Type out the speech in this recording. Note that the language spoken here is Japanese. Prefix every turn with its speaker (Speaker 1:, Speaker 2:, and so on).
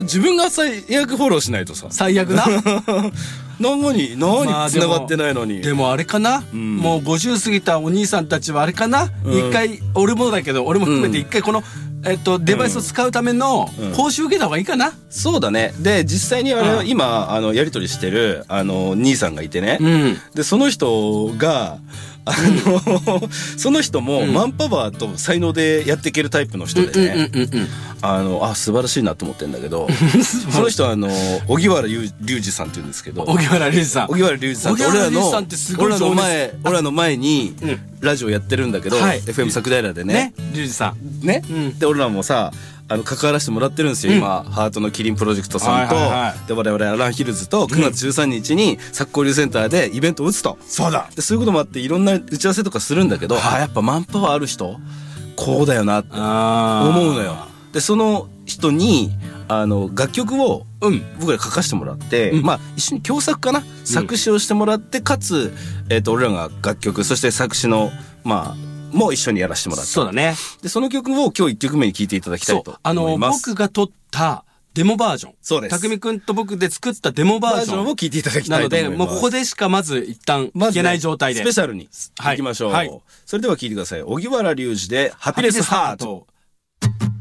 Speaker 1: 自分が最悪フォローしないとさ。
Speaker 2: 最悪な。
Speaker 1: 何繋がってないのに。
Speaker 2: でもあれかな、もう50過ぎたお兄さんたちはあれかな、一回、俺もだけど、俺も含めて一回この、デバイスを使うための報酬受けた方がいいかな。
Speaker 1: そうだね。で、実際に今、やり取りしてる、兄さんがいてね。で、その人が、その人もマンパワーと才能でやっていけるタイプの人でね、素晴らしいなと思ってんだけど、その人は荻原隆二さんって言うんですけど、
Speaker 2: 荻原隆二さん
Speaker 1: って俺らの前にラジオやってるんだけど、FM 佐久平でね、
Speaker 2: 隆二さん
Speaker 1: ね、で俺らもさ関わらせてもらってるんですよ、今ハートのキリンプロジェクトさんと、で我々アランヒルズと9月13日にサッ交流センターでイベントを打つと。
Speaker 2: そうだ。
Speaker 1: でそういうこともあっていろんな打ち合わせとかするんだけど、やっぱマンパワーある人こうだよなって思うのよ。でその人に楽曲を僕ら書かせてもらって、一緒に共作かな、作詞をしてもらって、かつ俺らが楽曲、そして作詞のもう一緒にやらせてもらった。
Speaker 2: そうだね。
Speaker 1: で、その曲を今日1曲目に聴いていただきたいと思います。
Speaker 2: 僕が撮ったデモバージョン。
Speaker 1: そうです。
Speaker 2: 匠くんと僕で作ったデモバージョン
Speaker 1: を聴いていただきたいと思います。
Speaker 2: なので、もうここでしかまず一旦聴けない状態で。
Speaker 1: スペシャルに行きましょう。それでは聴いてください。荻原隆二でハピネスハート。